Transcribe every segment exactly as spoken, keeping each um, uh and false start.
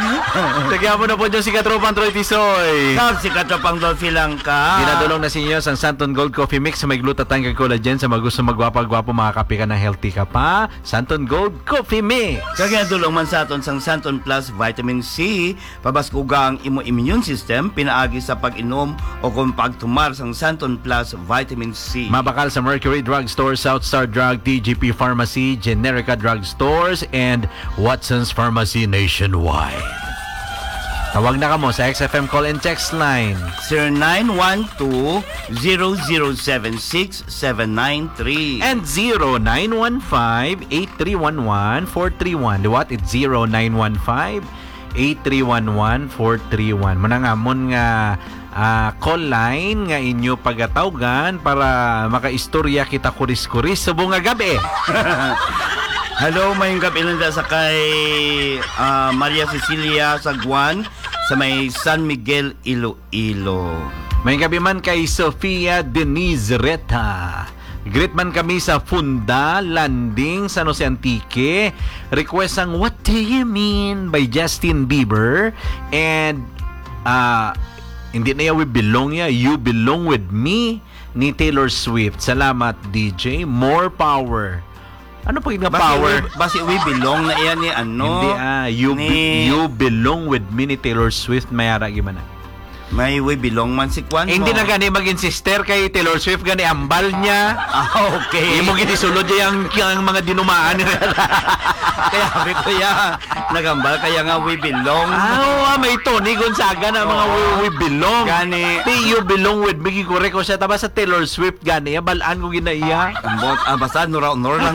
Tagyan mo na po dyan si Katropang Troy Tisoy. Kap, si Katropang Dolphy lang ka. Ginadulong na sa inyo sa Santon Gold Coffee Mix sa may glutatang kag collagen sa mga gusto magwapa-gwapo makakapi ka na healthy ka pa. Santon Gold Coffee Mix. Kaginadulong man sa aton sang Santon Plus Vitamin C, pabaskuga ang imo immune system, pinaagi sa pag-inom o kung pagtumar sang Santon Plus Vitamin C. Mabakal sa Mercury Drug Store, South Star Drug, T G P Pharmacy, Generica Drug Stores, and Watson's Pharmacy nationwide. Tawag na ka mo sa X F M call and text line zero nine one two, zero zero seven six, seven nine three and zero nine one five, eight three one one, four three one. What? It's zero nine one five, eight three one one, four three one. Muna nga mon nga uh, call line nga inyo pagatawgan para makaistorya kita kuris-kuris sa bunga gabi. Hello, mayong gabi lang sa kay uh, Maria Cecilia Sagwan sa may San Miguel, Iloilo. May gabi man kay Sofia Denise Reta. Greet man kami sa Funda, Landing, San Jose Antique. Request ang What Do You Mean by Justin Bieber. And uh, hindi na ya We Belong ya, You Belong With Me ni Taylor Swift. Salamat D J. More power. Ano pag nga power? Basi we belong na iyan ni ano? Hindi ah, you, ni... be, you Belong With Me ni Taylor Swift. Mayara gimana? May we belong man si Kwan mo. Eh, hindi na gani mag-insister kay Taylor Swift, gani ambal niya. Ah, okay. Hindi mo ginisulod niya yung, yung mga dinumaan. Kaya sabi ko ya, nagambal kaya nga we belong. Ah, may Tony Gonzaga na mga we, we belong. Gani. Di you belong with me, correct ko siya. Taba sa Taylor Swift, gani. Balaan ko ginaiya. Ambot, ah, basta nura nor lang.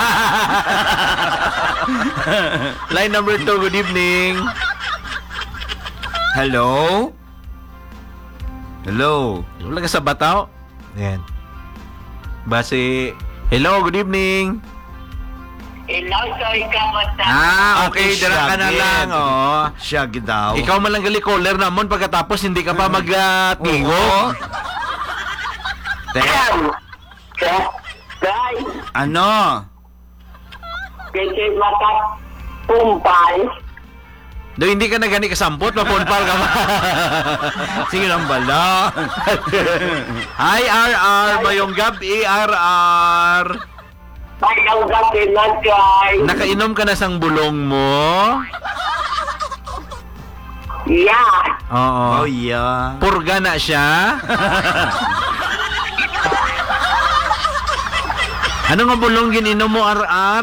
Line number two, good evening. Hello? Hello? Wala ka sa Bataw? Yan. Base, hello, good evening. Hello, soy kamusta? Ah, okay, dala ka na lang, oh. Siya daw. Ikaw man lang gali caller namon pagkatapos hindi ka pa mag-tingo. Ayan. Guys, Ano? kasi makapumpal. Do hindi ka na gani kasampot, mapunpal ka pa. Sige lang bala. Hi R R, mayong gabi R R. Mayang gabi na, guys. Nakainom ka na sang bulong mo? Yeah. Oo. Oh yeah. Purga na siya? Ano nga bulong gininom mo R R?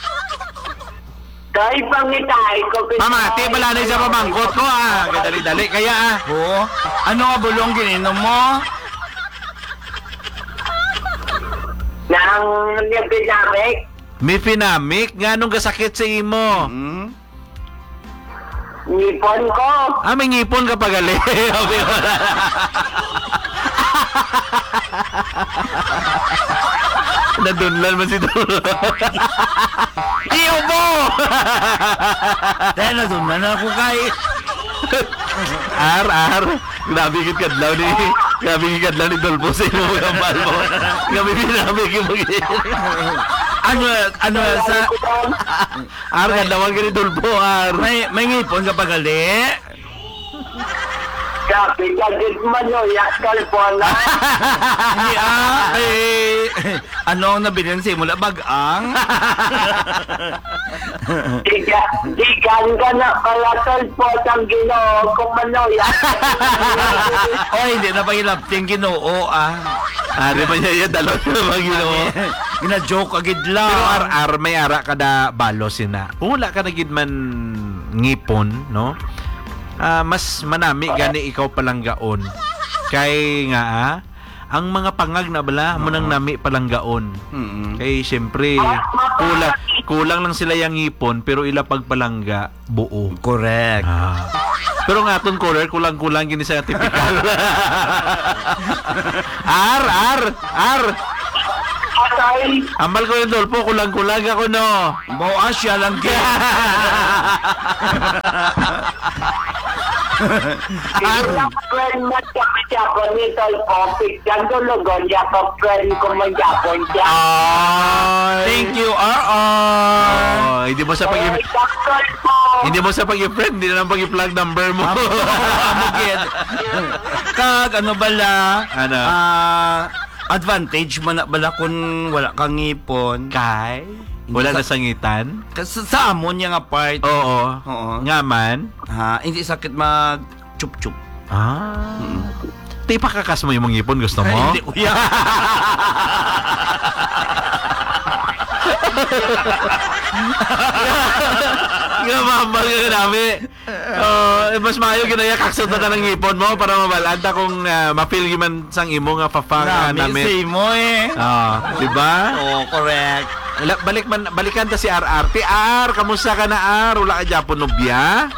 Kay pangitay ko. Mamati, balanay sa pamangkot ko ah. Dali-dali kaya ah. Oh, ano nga bulong gininom mo? Nang nabinamik. May pinamik, nga nung kasakit sa imo. Hmm? Nipon ko. Ah, may ngipon ka pa gali. Okay, wala. Nadunlan man si Dolo. Iyo mo! Dahil na doon na ako kay... Ar, ar. Grabe kit kadlaw ni... Grabe kit kadlaw ni Dolpo sa imo gambal mo. Grabe pinamik yung mag Ano, ano sa... Ar, kadlawan ka ni Dolpo, ar. May, may ngipon ka pa gali? Sabi ka, di manoyak kalpona. Hindi ah, eh... Ano ang nabilin sa mula bagang? Diga, digan ka na kalatol po ang ginoo kung manoyak. O, hindi na pangilapting ginoo ah. Ari pa niya yan, dalawa na magino. Gina-joke agad lang. Pero ar, ar, may ara kada balo sina. Kung wala ka nagid man ngipon, no? Ah, mas manami gani ikaw palang gaon. Kay nga ah, ang mga pangag na bala mo nang nami palang gaon. Mm-mm. Kay syempre kulang kulang lang sila yang ngipon pero ila pagpalangga buo. Correct. Ah. Pero nga aton color kulang-kulang gini sa typical. ar ar ar. Atay, Ambal ko yung Dolpo, kulang-kulang ako no. Bawa siya lang kaya. Ilang friend man kami Japon nito, topic dyan dulugon, Japon friend ko man Japon dyan. Ay. Thank you, R R. Oh, hindi mo sa pag Ay, doctor po. hindi mo sa pag-friend, hindi na lang pag-plug number mo. Amugid. Kag ano bala? Ano? Ah, advantage man na bala kung wala kang ngipon. Kay? Wala na sangitan? Kasi sa amon niya nga part. Oo. Oo. Nga man. Ha, hindi sakit mag chup-chup. Ah. Di pa kakas mo yung mga ipon, gusto mo? Ay, hindi kuya. Nga mambal ka nami. Oh, mas maayo ginaya kaksot na ka ng ipon mo para mabalanta kung uh, ma-feel man sang imo nga papanga Nami namin. say mo eh. Ah, di ba? Oh, correct. La- Balik man balikan ta si R R. Ti R, kamusta ka na R? Wala ka Japon nobya?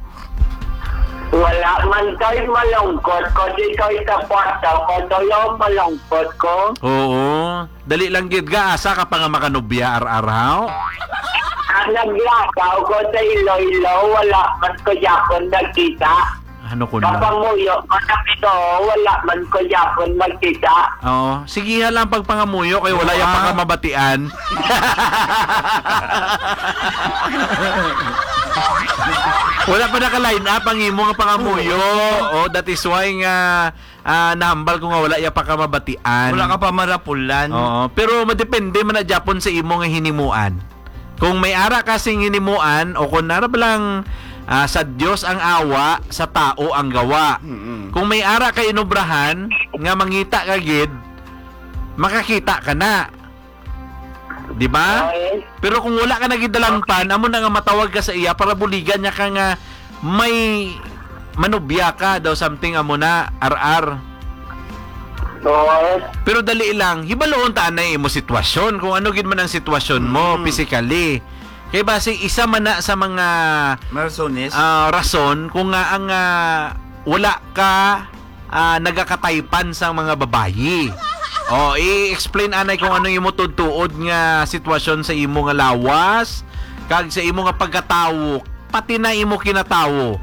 Wala man tayo malungkot ko. Di ko sa kwarta ko. Tulo malungkot ko. Oo. Dali lang gid ga asa ka pa nga makanobya R R haw? Ang naglakaw ko sa Iloilo, wala man ko Japon nagkita. Ano ko na? Kapanguyo ko na ito, wala man ko Japon magkita. Oo. Sige ha lang pagpangamuyo kay wala yung Ah. pakamabatian. Wala pa naka-line up ang imo nga pangamuyo. Oh, that is why nga ah, nahambal ko nga wala yung pakamabatian. Wala ka pa marapulan. Oo, pero madepende man na Japon sa imo nga hinimuan. Kung may ara kasing hinimuan o kung nara lang ah, sa Dios ang awa, sa tao ang gawa. Mm-mm. Kung may ara ka inobrahan nga mangita ka gid, makakita ka na. Di ba? Okay? Pero kung wala ka nagidalanpan, amo na nga matawag ka sa iya para buligan niya ka nga may manubya ka daw something amo na R R. Okay. Pero dali lang, hibaloon ta na imo sitwasyon kung ano gid man ang sitwasyon mo Mm. physically. Kay base isa man na sa mga Marasones. ah, rason kung nga ang ah, wala ka ah, nagakataypan sa mga babayi. O, i-explain anay kung ano imo tutuod nga sitwasyon sa imo nga lawas, kag sa imo nga pagkatawo, pati na imo kinatawo.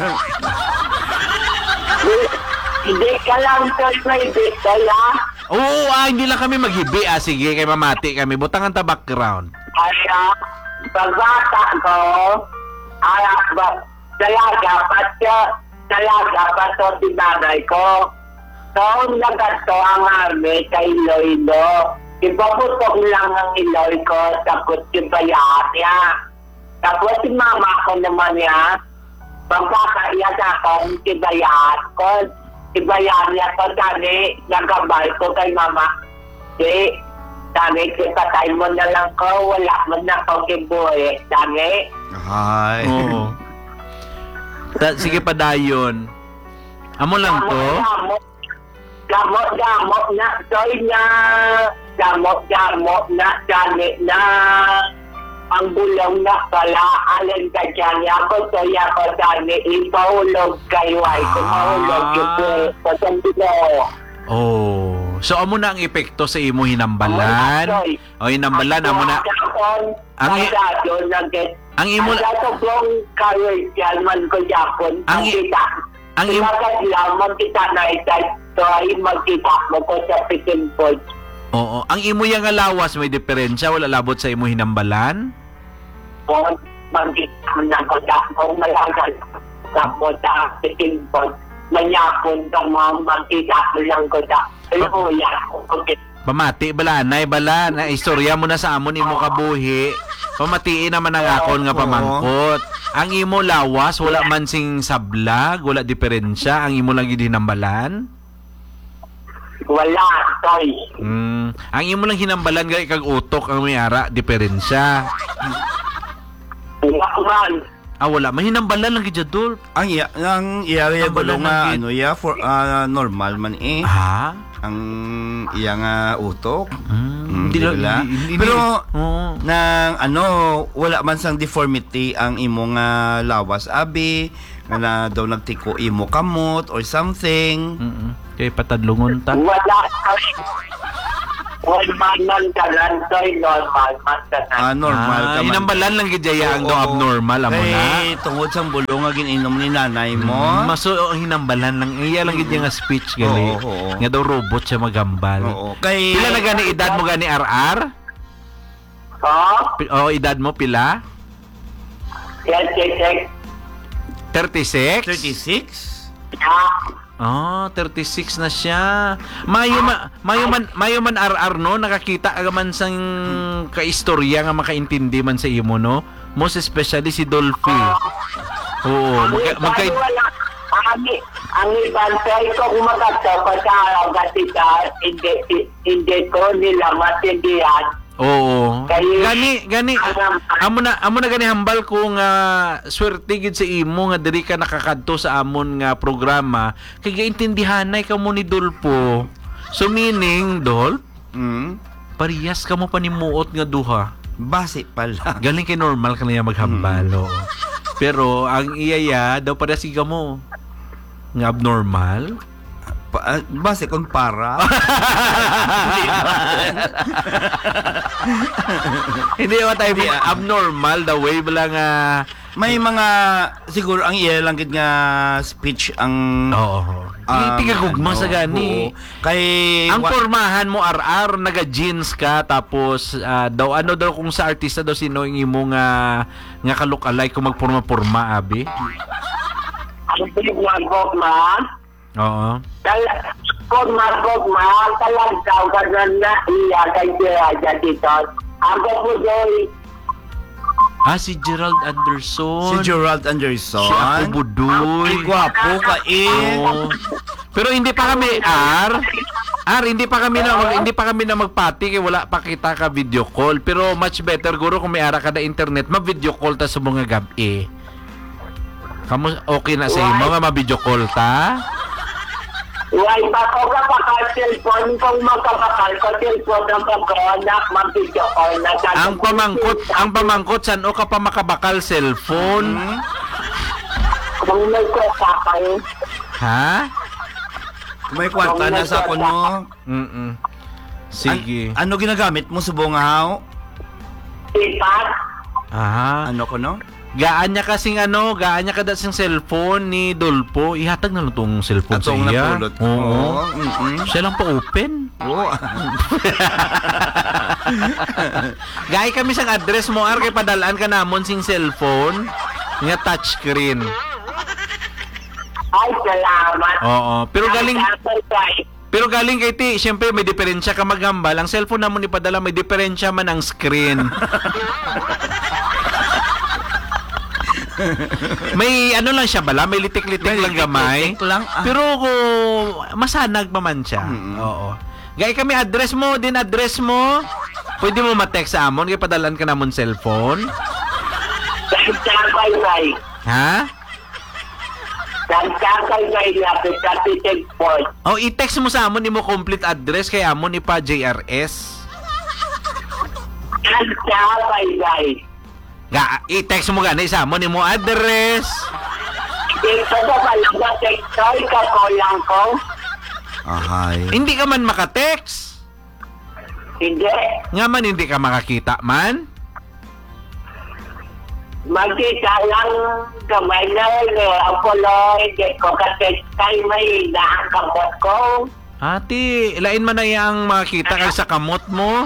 Hindi ka lang sir may bit kaya. Oo, ah, hindi lang kami maghibi. Ah, sige, kay mamati kami. Butangan ta background. Kaya, pagbata ko, ay, ba, talaga, patya, talaga, pato tinanay ko. So, nagato ang army kay Iloilo. Ipaputok lang ang Iloy ko, tapos yung bayaan niya. Tapos si mama ko naman niya, pagkakaiyak ako, si bayaan ko, si bayaan niya ko, tani, nagabay ko kay mama. Di, tani, patay mo na lang ko, wala mo na ko kibuhi, tani. Ay. Oo. Ta- sige pa dayon. Amo lang to. Gamot, gamot, gamot na, soy na, gamot, gamot na, tani na, ang bulong na pala, alin ka dyan, ako, soy ako, tani, ipahulog kayo, ay, kumahulog yung po, pasambi mo. Oh. So amo na ang epekto sa imo hinambalan. O hinambalan amo na. Ang Ang i- ang imo Ang dato kong courage yan man ko Japon. Ang Ang i- kita. ang Ang im- lang magkita na itay. So ay magkita mo ko sa pikin po. Oo, ang imo yang lawas may diferensya wala labot sa imo hinambalan. Kung magkita mo na ko sa kung malagal. Tapos sa pikin po. Manyapon ka mo magkita mo lang ko sa. Pero yan. Pamati bala nay bala na istorya mo na sa amon imo kabuhi. Pamatiin naman ang akon nga pamangkot. Ang imo lawas wala man sing sablag, wala diferensya, ang imo lang gid hinambalan. Wala, soy. Mm, ang imo lang hinambalan gay kag utok ang may ara diferensya. Wala man. Ah wala man hinambalan lang gid jadul. Ang iya, ang iya iya Ang gulo balong nga ng- ano iya for ah, normal man eh. Ha? Ang iya nga utok. Mm, Hindi lang- bala. hindi- hindi- Pero oo. nang ano wala man sang deformity ang imo nga lawas abi nga na daw nagtiko imo kamot or something. Mm-mm. Kay patadlungon ta. Wala, soy. Normal man ka lang, Toy. Normal man ka lang. Ah, normal Ah, ka man. hinambalan lang gidya ang do Oo. abnormal amo na. Kay tungod sa bulong nga gininom ni nanay mo. Mm, Maso oh, hinambalan lang iya lang gidya nga speech gali. Oo, oo. Nga daw robot siya magambal. Oo. Kay Pila na gani edad mo gani R R? Oh, Pi- Oh, edad mo pila? yan, check. thirty-six? thirty-six? Ah, Oh, thirty-six na siya. Mayo man, mayo man, mayo man R R no, nakakita ka man sang kaistorya nga makaintindi man sa imo no. Most especially si Dolphy. Oo, ang magka, iba, magka wala. Ang, ang ibang tayo ko kumagata pa sa gatita, hindi, hindi ko nila matindihan. Oo. Kay- Gani, gani. Amo na, amo na gani hambal ko nga swerte gid sa imo nga diri ka nakakadto sa amon nga programa kay gaintindihanay ka mo ni Dolpo. So meaning, Dol, Mm. parehas ka mo panimuot nga duha. Base pala. Galing kay normal ka niya maghambal. oo. Pero ang iyaya daw para siga mo nga abnormal. Pa- ah, base kon para. Hindi ba tayo abnormal the way bala nga May mga siguro ang iya lang gid nga speech ang oo. ang Hindi gugma ano, sa gani. oo. Kay Ang wa- pormahan mo R R naga-jeans ka tapos ah, daw ano daw kung sa artista daw sino yung imo nga nga kalok-alay kung magporma-porma abi. Ang pinagwag ma, Oo. tal- kung magpagma, talagdaw ka na na iya kay Jaya dito. Ako po doy, Ah, si Gerald Anderson. si Gerald Anderson. Si Ako Budoy. Ay, gwapo ka eh. Oo. Pero hindi pa kami R. R, hindi pa kami na hindi pa kami na magpati kay wala pa kita ka video call. Pero much better guro kung may ara ka na internet, ma-video call ta sa mga gabi. Kamu okay na sa imo nga ma-video call ta? Why ba ko ka pa ka cellphone kung magkapakal ko cellphone ng pagkanak mag-video call na sa Ang pamangkot, ang pamangkot san o ka pa makabakal cellphone? kung may ko kayo. Ha? May kwarta na sa kuno. Mm. Sige. An- ano ginagamit mo sa bungaw? Ipat, Ah, Ano kuno? gaan niya kasing ano, gaan niya kada sing cellphone ni Dolpo. Ihatag na lang tong cellphone sa Atong iya. napulot. Oo. mm Siya lang pa open. Oo. Gay kami sang address mo ar kay padalaan ka namon sing cellphone nga touchscreen. ay salamat. Oo, pero galing Ay, pero galing kay ti, syempre may diferensya ka maghambal. Ang cellphone namon ipadala may diferensya man ang screen. May ano lang siya bala, may litik-litik May lang gamay. litik-litik lang, ah. Pero kung masanag pa man siya. Mm-mm. Oo. Gay kami address mo, din address mo. Pwede mo ma-text sa amon kay padalan ka namon cellphone. Bye-bye. Ha? Nagkakay na ilapit sa pitig point. O i-text mo sa amon imo complete address kay amon ipa J R S. Nagkakay. Ga, i-text mo gani sa amon imo address. Dito sa malaga tekstoy ka ko lang ko. Ahay. Hindi ka man maka-text. Hindi. Nga man hindi ka makakita man. Magkita lang gamay na eh. Ako lo, hindi ko ka-tekstay may naangkabot ko. Ate, ilain man na yang makita kay sa kamot mo.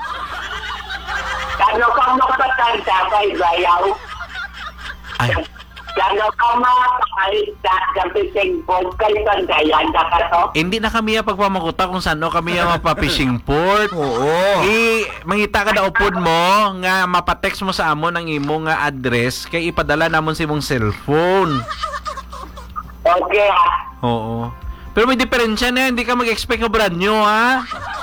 Kano ka makatanda kay bayaw? Ay, Kano ka makakita sa pitig point kay Pandayan ka ka to? hindi na kami ya pagpamakuta kung saan no kami ya mapa-fishing port. Oo. I mangita ka na upod mo nga mapatext mo sa amon ang imo nga address kay ipadala namon sa imong cellphone. Okay ha. Oo. Pero may diferensya na, hindi ka mag-expect na brand new ha.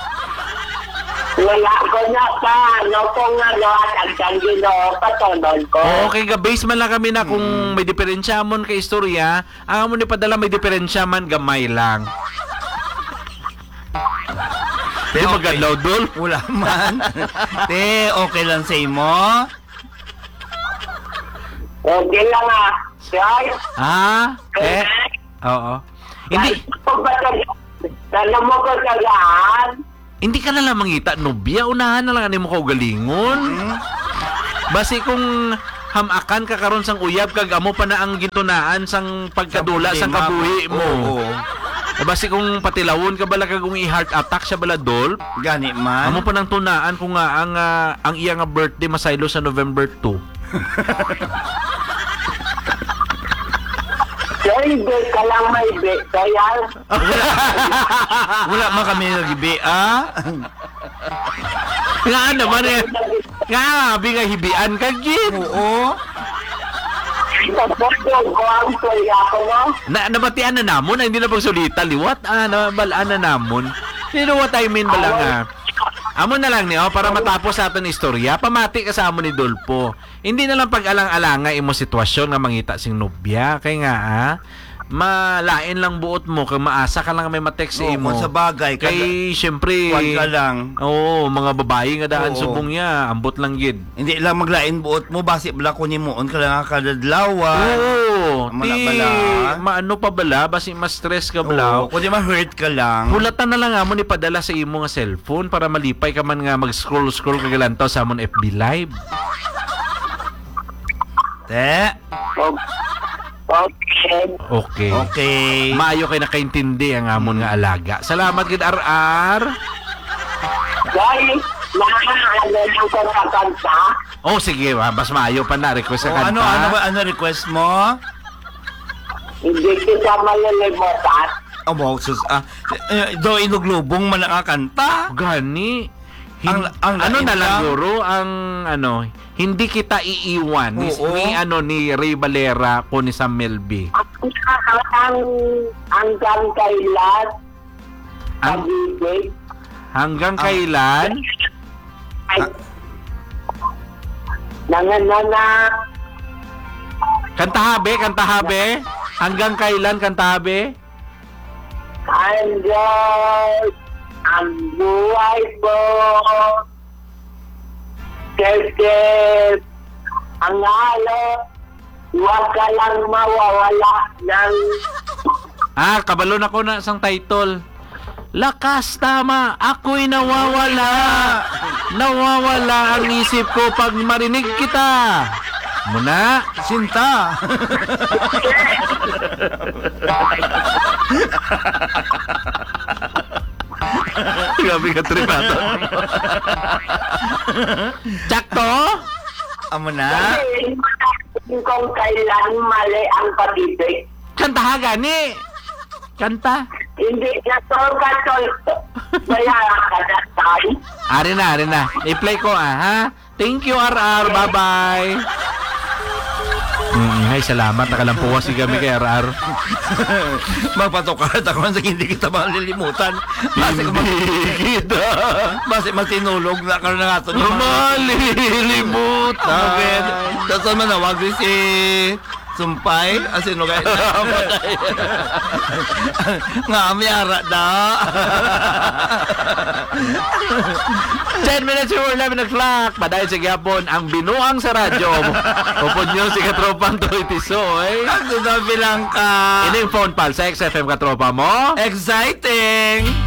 Wala ko na sa ano kung ano at ang tangino patunon ko. Oo, kay ga-base man lang kami na kung may diferensya mon kay istorya, ang amon ipadala may diferensya man gamay lang. Di okay. magalaw dol. Wala man. Te, okay lang sa imo. Okay lang ha. Right? Ah, eh. Oo. Hindi Ano mo ko tagaan? Hindi ka na lang mangita, nobya. Unahan na lang ani mo kaugalingon. Basi kung hamakan ka karon sang uyab kag amo pa na ang gitunaan sang pagkadula sang kabuhi mo. Oo. Basi kung patilawon ka bala kag kung i-heart attack siya bala Dolph. Gani man. Amo pa nang tunaan kung nga ang ah, ang iya nga birthday masaylo sa November two. Baby ka lang may be. Kaya, Wala man kami nagibi, ah. Nga naman eh. Nga, abi nga hibian ka gid. Oo. kapag ko ang tuya ko mo. Na nabatian na namon, ay hindi na pagsulita liwat. Ah, nabalaan na namon. You know what I mean bala nga? Amo na lang niyo para matapos sa aton istorya, pamati ka sa amo ni Dolpo. Hindi na lang pag-alang-alanga imo sitwasyon nga mangita sing nobya kay nga ah, malain lang buot mo kay maasa ka lang may matext Oo, imo. kung sa bagay, kay syempre Kuwan ka lang. Oo, mga babae nga daan Oo. subong niya, ambot lang gid. Hindi lang maglain buot mo, basi bala ko ni moon ka lang kadadlawan. Oo, Mala ti bala. maano pa bala basi mas stress ka bala. Oo, kung di ma-hurt ka lang. Hulatan na lang amo ni padala sa imo nga cellphone para malipay ka man nga mag-scroll-scroll kagalantaw sa amon F B Live. Te. Okay. Okay. Okay. Maayo kay nakaintindi ang amon nga alaga. Salamat gid R R. Dahil, nakaano lang ko sa kanta. Oh sige, ah, mas maayo pa na request sa O, kanta. ano, ano, ba- ano request mo? Hindi kita malilimutan. Oh, wow, sus, ah, eh, do inuglubong man ang kanta. Gani. Hin- Ang- ang ano lain na lang lang? guro ang ano, hindi kita iiwan ni, Oo. ni ano ni Ray Valera ko ni Sam Melby. Ang, ang, hanggang kailan, Ang, pag-ibig, hanggang kailan? ay, nanganana, Kantahabe, kantahabe. Hanggang kailan kantahabe? hanggang ang buhay mo, kasi ang halo, huwag ka lang mawawala ng Ah, kabalo na ko na sang title. Lakas tama, ako'y nawawala. Nawawala ang isip ko pag marinig kita. Muna. Sinta. Grabe ka tripato. Tsakto? Amo na. kung kailan mali ang pag-ibig. Kanta gani. Kanta. Hindi na tol-katol. Kaya ka na tayo. Ari na, ari na. I-play ko ah, ha? Thank you, R R. Bye-bye. Mm, ay, salamat. Nakalampuwas si kami kay R R. Magpatokad ako sa hindi kita malilimutan. Basi ko mag- kita. basi magtinulog na karon na nga to. Malilimutan. Tawid. Tapos man nawag din si Sumpay, asin mo kayo nga amyara da. ten minutes before eleven o'clock. Padayon sa gyapon ang binuang sa radyo. Upod nyo si Katropang Toy Tisoy. Ang bilang ka. Ini yung phone pal sa X F M Katropa mo. Exciting!